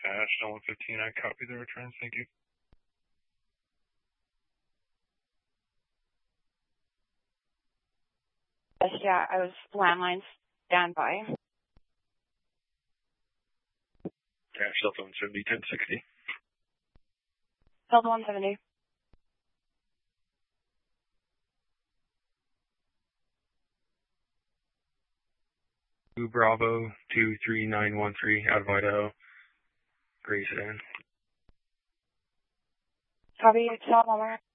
National 115, I copy the returns, thank you. Yeah, I was landline standby. Yeah, cell phone 70 1060. Delta 170. Bravo 23913 out of Idaho. Gray sedan. Copy, tell Walmart.